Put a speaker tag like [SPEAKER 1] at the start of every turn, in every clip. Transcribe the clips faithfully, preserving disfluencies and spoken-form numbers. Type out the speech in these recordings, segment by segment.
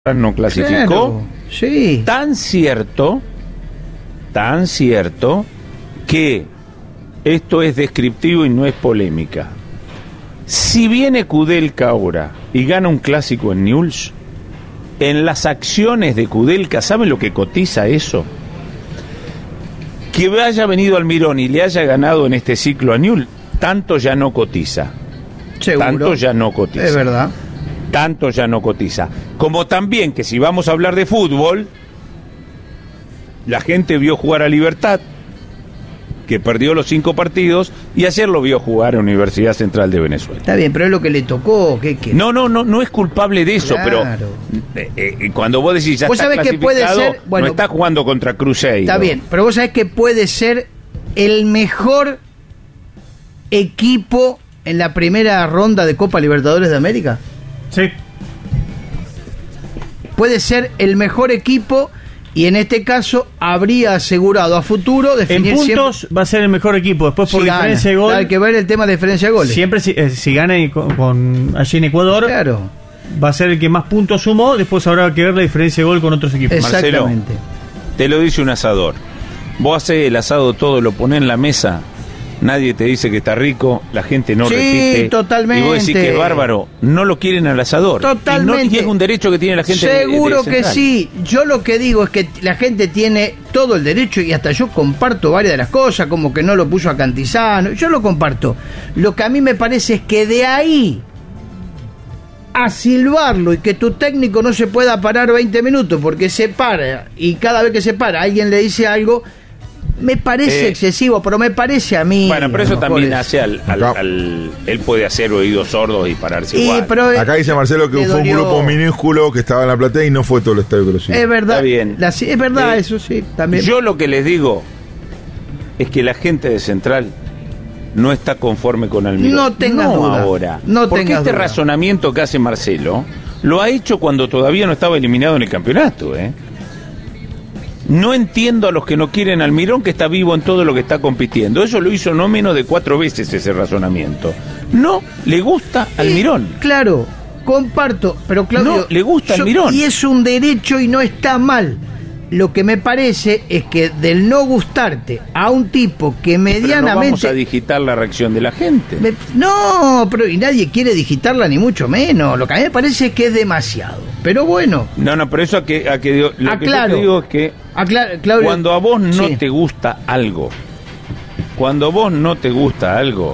[SPEAKER 1] no clasificó.
[SPEAKER 2] Claro, sí.
[SPEAKER 1] Tan cierto, tan cierto, que esto es descriptivo y no es polémica. Si viene Kudelka ahora y gana un clásico en Newell's, en las acciones de Kudelka, ¿saben lo que cotiza eso? Que haya venido Almirón y le haya ganado en este ciclo a Newell's, tanto ya no cotiza.
[SPEAKER 2] Seguro.
[SPEAKER 1] Tanto ya no cotiza.
[SPEAKER 2] Es verdad.
[SPEAKER 1] Tanto ya no cotiza. Como también que si vamos a hablar de fútbol, la gente vio jugar a Libertad, que perdió los cinco partidos, y ayer lo vio jugar a Universidad Central de Venezuela.
[SPEAKER 2] Está bien, pero es lo que le tocó. ¿Qué, qué?
[SPEAKER 1] No, no, no, no es culpable de eso,
[SPEAKER 2] Claro.
[SPEAKER 1] pero eh, eh, cuando vos decís ya
[SPEAKER 2] Vos
[SPEAKER 1] está
[SPEAKER 2] sabés que puede
[SPEAKER 1] clasificado,
[SPEAKER 2] ser, bueno,
[SPEAKER 1] no está jugando contra Cruzeiro.
[SPEAKER 2] Está bien, pero vos sabés que puede ser el mejor equipo en la primera ronda de Copa Libertadores de América.
[SPEAKER 3] Sí.
[SPEAKER 2] Puede ser el mejor equipo y en este caso habría asegurado a futuro definir
[SPEAKER 3] En puntos
[SPEAKER 2] siempre,
[SPEAKER 3] va a ser el mejor equipo. Después por
[SPEAKER 2] si
[SPEAKER 3] diferencia
[SPEAKER 2] gana.
[SPEAKER 3] de gol.
[SPEAKER 2] Hay que ver el tema de diferencia de goles.
[SPEAKER 3] Siempre si, eh, si gana y con, con- allí en Ecuador,
[SPEAKER 2] Claro,
[SPEAKER 3] va a ser el que más puntos sumó. Después habrá que ver la diferencia de gol con otros equipos.
[SPEAKER 1] Marcelo.
[SPEAKER 2] exactamente.
[SPEAKER 1] Te lo dice un asador. Vos haces el asado todo, lo ponés en la mesa, nadie te dice que está rico, la gente no
[SPEAKER 2] Sí,
[SPEAKER 1] repite.
[SPEAKER 2] totalmente.
[SPEAKER 1] Y vos decís que es bárbaro, no lo quieren al asador.
[SPEAKER 2] Totalmente.
[SPEAKER 1] Y, no, y es un derecho que tiene la gente. de- de
[SPEAKER 2] Seguro que
[SPEAKER 1] Central.
[SPEAKER 2] sí. Yo lo que digo es que la gente tiene todo el derecho y hasta yo comparto varias de las cosas, como que no lo puso a Cantizano. Yo lo comparto. Lo que a mí me parece es que de ahí a silbarlo y que tu técnico no se pueda parar veinte minutos porque se para y cada vez que se para alguien le dice algo, me parece
[SPEAKER 1] Eh,
[SPEAKER 2] excesivo, pero me parece a mí.
[SPEAKER 1] Bueno, pero
[SPEAKER 2] a
[SPEAKER 1] eso
[SPEAKER 2] lo
[SPEAKER 1] también
[SPEAKER 2] mejor es-
[SPEAKER 1] hace al, al,
[SPEAKER 4] Acá.
[SPEAKER 1] al- Él puede hacer oídos sordos y pararse
[SPEAKER 2] Y,
[SPEAKER 1] igual.
[SPEAKER 2] pero,
[SPEAKER 4] Acá dice Marcelo que
[SPEAKER 2] le
[SPEAKER 4] fue un
[SPEAKER 2] dolió.
[SPEAKER 4] grupo minúsculo que estaba en la platea y no fue todo el estadio que lo siguió.
[SPEAKER 2] Es verdad.
[SPEAKER 1] Está bien.
[SPEAKER 2] La- es verdad,
[SPEAKER 1] Eh,
[SPEAKER 2] eso sí, también.
[SPEAKER 1] Yo lo que les digo es que la gente de Central no está conforme con Almirón.
[SPEAKER 2] No tengas
[SPEAKER 1] no
[SPEAKER 2] duda.
[SPEAKER 1] ahora.
[SPEAKER 2] No
[SPEAKER 1] Porque
[SPEAKER 2] tengas
[SPEAKER 1] este
[SPEAKER 2] duda.
[SPEAKER 1] razonamiento que hace Marcelo lo ha hecho cuando todavía no estaba eliminado en el campeonato, ¿eh? No entiendo a los que no quieren a Almirón, que está vivo en todo lo que está compitiendo. Eso lo hizo no menos de cuatro veces ese razonamiento. No le gusta Almirón.
[SPEAKER 2] Eh, claro, comparto, pero Claudio,
[SPEAKER 1] No, le gusta
[SPEAKER 2] yo-
[SPEAKER 1] Almirón.
[SPEAKER 2] y es un derecho y no está mal. Lo que me parece es que del no gustarte a un tipo que
[SPEAKER 1] Pero no vamos
[SPEAKER 2] medianamente
[SPEAKER 1] a digitar la reacción de la gente.
[SPEAKER 2] Me- no, pero y nadie quiere digitarla ni mucho menos. Lo que a mí me parece es que es demasiado. Pero bueno,
[SPEAKER 1] No, no, pero eso a que, a que digo- lo que yo
[SPEAKER 2] Aclaro.
[SPEAKER 1] te digo es que
[SPEAKER 2] acla- Claudio,
[SPEAKER 1] cuando a vos no
[SPEAKER 2] sí.
[SPEAKER 1] te gusta algo, cuando a vos no te gusta algo,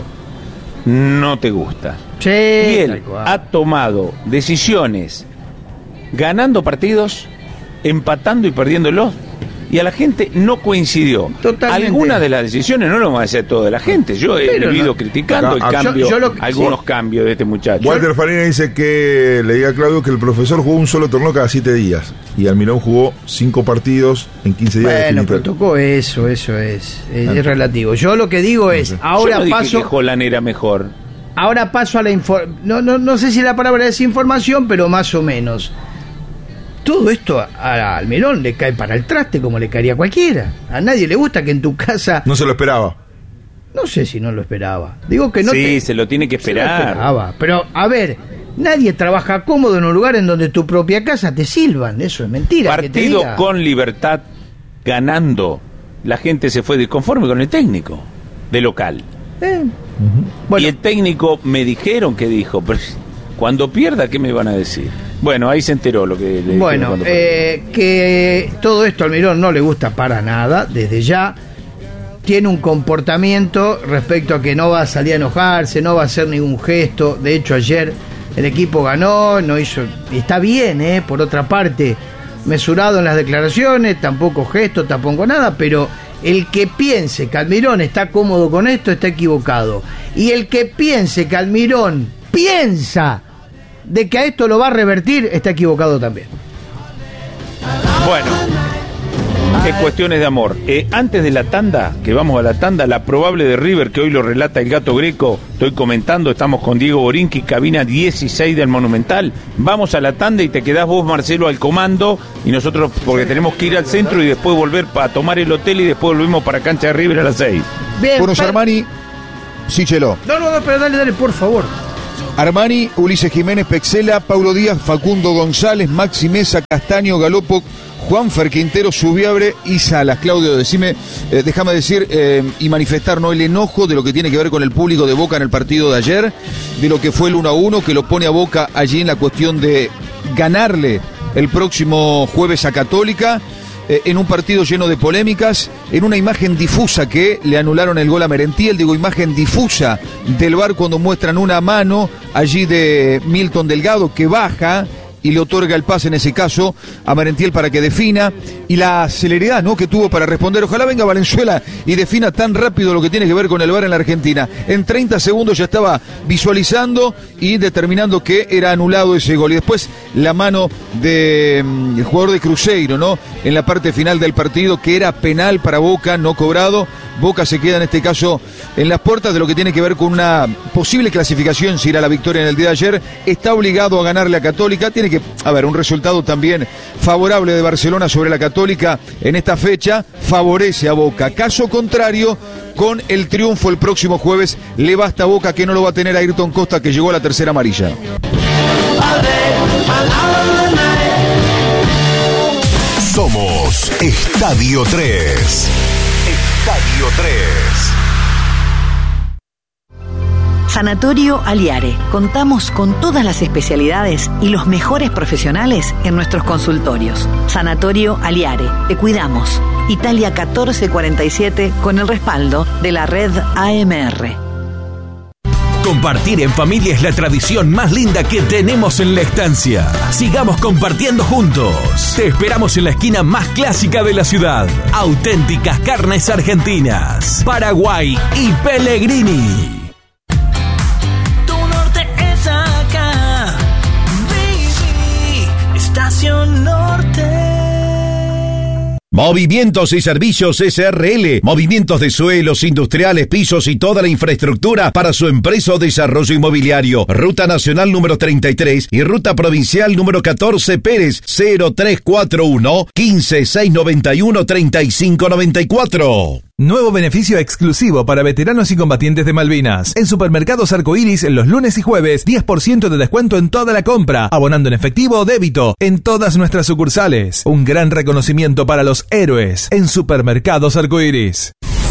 [SPEAKER 1] no te gusta.
[SPEAKER 2] Sí,
[SPEAKER 1] Y
[SPEAKER 2] tal
[SPEAKER 1] él
[SPEAKER 2] cual.
[SPEAKER 1] ha tomado decisiones ganando partidos, empatando y perdiéndolos, y a la gente no coincidió.
[SPEAKER 2] Totalmente.
[SPEAKER 1] Algunas de las decisiones no lo vamos a hacer toda la gente. Yo he
[SPEAKER 2] Pero
[SPEAKER 1] vivido
[SPEAKER 2] no-
[SPEAKER 1] criticando el
[SPEAKER 4] Acá-
[SPEAKER 1] cambio,
[SPEAKER 2] yo- yo lo-
[SPEAKER 1] algunos
[SPEAKER 2] sí.
[SPEAKER 1] cambios de este muchacho.
[SPEAKER 4] Walter Farina dice que le diga a Claudio que el profesor jugó un solo torneo cada siete días y Almirón jugó cinco partidos en quince días.
[SPEAKER 2] Bueno, pero
[SPEAKER 4] definitorios.
[SPEAKER 2] tocó eso, eso es, es, es relativo. Yo lo que digo es,
[SPEAKER 4] sé.
[SPEAKER 2] ahora
[SPEAKER 1] Yo no dije
[SPEAKER 2] paso,
[SPEAKER 1] que Holland era mejor.
[SPEAKER 2] ahora paso a la información. No, no, no sé si la palabra es información, pero más o menos. Todo esto a, a Almirón le cae para el traste como le caería a cualquiera. A nadie le gusta que en tu casa.
[SPEAKER 4] No se lo esperaba.
[SPEAKER 2] No sé si no lo esperaba. Digo que no
[SPEAKER 1] Sí,
[SPEAKER 2] te-
[SPEAKER 1] se lo tiene que
[SPEAKER 2] se lo
[SPEAKER 1] esperar.
[SPEAKER 2] esperaba. Pero, a ver, nadie trabaja cómodo en un lugar en donde tu propia casa te silban. Eso es mentira. que te
[SPEAKER 1] Partido
[SPEAKER 2] diga.
[SPEAKER 1] con Libertad ganando, la gente se fue disconforme con el técnico de local.
[SPEAKER 2] Eh,
[SPEAKER 1] Y
[SPEAKER 2] Bueno,
[SPEAKER 1] el técnico me dijeron que dijo, pero cuando pierda, ¿qué me van a decir? Bueno, ahí se enteró lo que le dijeron
[SPEAKER 2] Bueno,
[SPEAKER 1] cuando perdió.
[SPEAKER 2] eh, que todo esto a Almirón no le gusta para nada, desde ya. Tiene un comportamiento respecto a que no va a salir a enojarse, no va a hacer ningún gesto. De hecho, ayer el equipo ganó, no hizo. Está bien, ¿eh? Por otra parte, mesurado en las declaraciones, tampoco gesto, tampoco nada, pero el que piense que Almirón está cómodo con esto está equivocado. Y el que piense que Almirón piensa de que a esto lo va a revertir está equivocado también.
[SPEAKER 1] Bueno, es cuestiones de amor. Eh, antes de la tanda, que vamos a la tanda, la probable de River, que hoy lo relata el Gato Greco, estoy comentando, estamos con Diego Borinqui, cabina dieciséis del Monumental. Vamos a la tanda y te quedás vos, Marcelo, al comando, y nosotros, porque tenemos que ir al centro y después volver para tomar el hotel y después volvemos para cancha de River a las seis.
[SPEAKER 2] Bien,
[SPEAKER 5] Bruno
[SPEAKER 2] per-
[SPEAKER 5] Germani, Sichelo.
[SPEAKER 2] No, no, no, pero dale, dale, por favor.
[SPEAKER 5] Armani, Ulises Jiménez, Pexela, Paulo Díaz, Facundo González, Maxi Mesa, Castaño, Galopo, Juanfer Quintero, Subiabre y Salas. Claudio, decime, eh, déjame decir eh, y manifestar, ¿no?, el enojo de lo que tiene que ver con el público de Boca en el partido de ayer, de lo que fue el uno a uno, que lo pone a Boca allí en la cuestión de ganarle el próximo jueves a Católica, eh, en un partido lleno de polémicas, en una imagen difusa que le anularon el gol a Merentiel, digo, imagen difusa del V A R cuando muestran una mano allí de Milton Delgado que baja y le otorga el pase en ese caso a Merentiel para que defina, y la celeridad, ¿no?, que tuvo para responder. Ojalá venga Valenzuela y defina tan rápido lo que tiene que ver con el V A R en la Argentina. En treinta segundos ya estaba visualizando y determinando que era anulado ese gol. Y después la mano del de, jugador de Cruzeiro, ¿no?, en la parte final del partido, que era penal para Boca, no cobrado. Boca se queda en este caso en las puertas de lo que tiene que ver con una posible clasificación, si irá la victoria en el día de ayer. Está obligado a ganarle a Católica. Tiene que, a ver, un resultado también favorable de Barcelona sobre la Católica en esta fecha favorece a Boca. Caso contrario, con el triunfo el próximo jueves, le basta a Boca, que no lo va a tener a Ayrton Costa, que llegó a la tercera amarilla.
[SPEAKER 6] Somos Estadio tres. Estadio tres.
[SPEAKER 7] Sanatorio Aliare. Contamos con todas las especialidades y los mejores profesionales en nuestros consultorios. Sanatorio Aliare. Te cuidamos. Italia catorce cuarenta y siete, con el respaldo de la red A M R.
[SPEAKER 8] Compartir en familia es la tradición más linda que tenemos en la estancia. Sigamos compartiendo juntos. Te esperamos en la esquina más clásica de la ciudad. Auténticas carnes argentinas, Paraguay y Pellegrini.
[SPEAKER 9] Tu norte es acá, baby. Estación Norte.
[SPEAKER 10] Movimientos y Servicios S R L. Movimientos de suelos, industriales, pisos y toda la infraestructura para su empresa o desarrollo inmobiliario. Ruta Nacional número treinta y tres y Ruta Provincial número catorce Pérez, cero tres cuatro uno, quince, seiscientos noventa y uno, treinta y cinco noventa y cuatro.
[SPEAKER 11] Nuevo beneficio exclusivo para veteranos y combatientes de Malvinas. En Supermercados Arcoiris, los lunes y jueves, diez por ciento de descuento en toda la compra, abonando en efectivo o débito en todas nuestras sucursales. Un gran reconocimiento para los héroes en Supermercados Arcoiris.